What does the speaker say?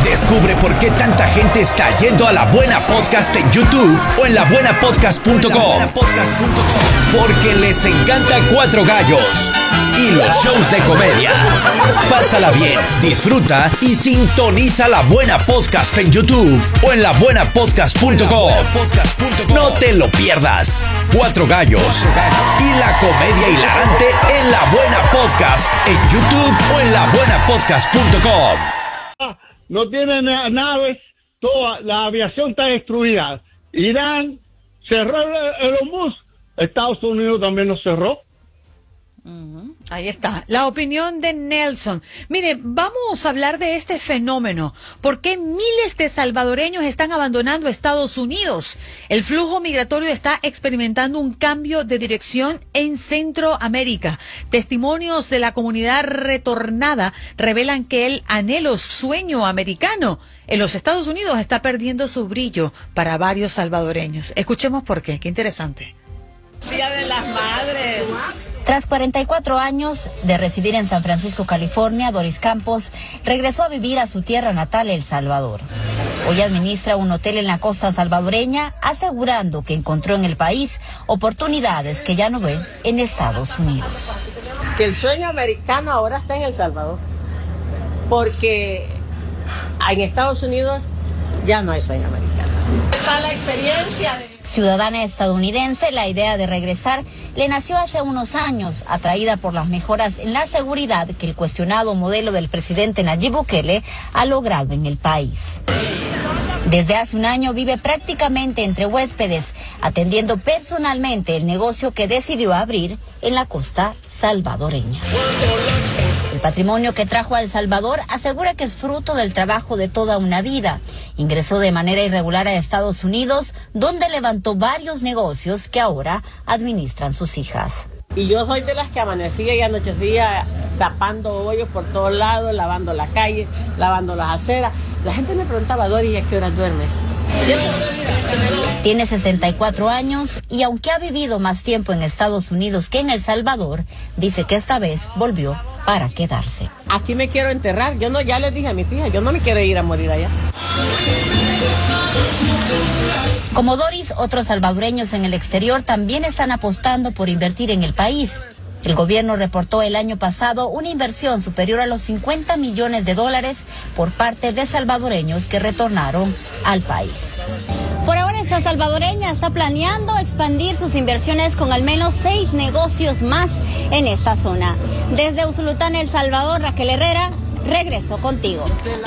Descubre por qué tanta gente está yendo a La Buena Podcast en YouTube o en labuenapodcast.com. Porque les encanta Cuatro Gallos y los shows de comedia. Pásala bien, disfruta y sintoniza La Buena Podcast en YouTube o en labuenapodcast.com. No te lo pierdas. Cuatro Gallos y la comedia hilarante en La Buena Podcast en YouTube o en labuenapodcast.com. No tienen naves, toda la aviación está destruida. Irán cerró el Hormuz, Estados Unidos también lo cerró. Ahí está, la opinión de Nelson. Mire, vamos a hablar de este fenómeno. ¿Por qué miles de salvadoreños están abandonando Estados Unidos? El flujo migratorio está experimentando un cambio de dirección en Centroamérica. Testimonios de la comunidad retornada revelan que el anhelo sueño americano en los Estados Unidos está perdiendo su brillo para varios salvadoreños. Escuchemos por qué, qué interesante. Día de las Madres. Tras 44 años de residir en San Francisco, California, Doris Campos regresó a vivir a su tierra natal, El Salvador. Hoy administra un hotel en la costa salvadoreña, asegurando que encontró en el país oportunidades que ya no ve en Estados Unidos. Que el sueño americano ahora está en El Salvador, porque en Estados Unidos ya no hay sueño americano. Está la experiencia de... Ciudadana estadounidense, la idea de regresar le nació hace unos años, atraída por las mejoras en la seguridad que el cuestionado modelo del presidente Nayib Bukele ha logrado en el país. Desde hace un año vive prácticamente entre huéspedes, atendiendo personalmente el negocio que decidió abrir en la costa salvadoreña. El patrimonio que trajo a El Salvador asegura que es fruto del trabajo de toda una vida. Ingresó de manera irregular a Estados Unidos, donde levantó varios negocios que ahora administran sus hijas. Y yo soy de las que amanecía y anochecía tapando hoyos por todos lados, lavando la calle, lavando las aceras. La gente me preguntaba, Dori, ¿a qué hora duermes? ¿Siempre? Tiene 64 años y aunque ha vivido más tiempo en Estados Unidos que en El Salvador, dice que esta vez volvió para quedarse. Aquí me quiero enterrar. Ya les dije a mis hijas, yo no me quiero ir a morir allá. Como Doris, otros salvadoreños en el exterior también están apostando por invertir en el país. El gobierno reportó el año pasado una inversión superior a los $50 millones por parte de salvadoreños que retornaron al país. Por ahora esta salvadoreña está planeando expandir sus inversiones con al menos 6 negocios más en esta zona. Desde Usulután, El Salvador, Raquel Herrera, regreso contigo.